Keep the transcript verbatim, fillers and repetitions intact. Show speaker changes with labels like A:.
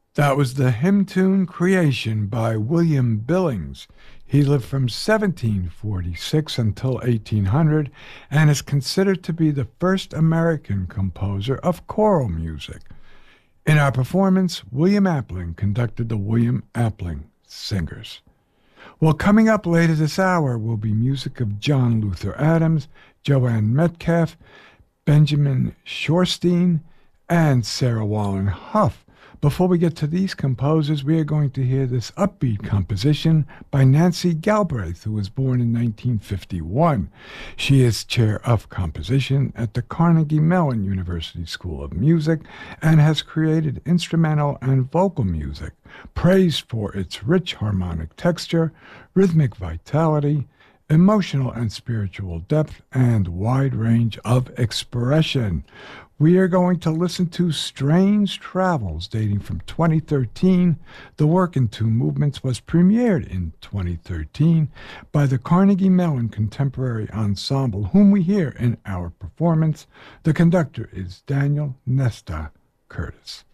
A: That was the hymn tune Creation by William Billings. He lived from seventeen forty-six until eighteen hundred and is considered to be the first American composer of choral music. In our performance, William Appling conducted the William Appling Singers. Well, coming up later this hour will be music of John Luther Adams, Joanne Metcalf, Benjamin Shorstein, and Sarah Wallen Huff. Before we get to these composers, we are going to hear this upbeat composition by Nancy Galbraith, who was born in nineteen fifty-one. She is chair of composition at the Carnegie Mellon University School of Music and has created instrumental and vocal music, praised for its rich harmonic texture, rhythmic vitality, emotional and spiritual depth, and wide range of expression. We are going to listen to Strange Travels, dating from twenty thirteen. The work in two movements was premiered in twenty thirteen by the Carnegie Mellon Contemporary Ensemble, whom we hear in our performance. The conductor is Daniel Nesta Curtis.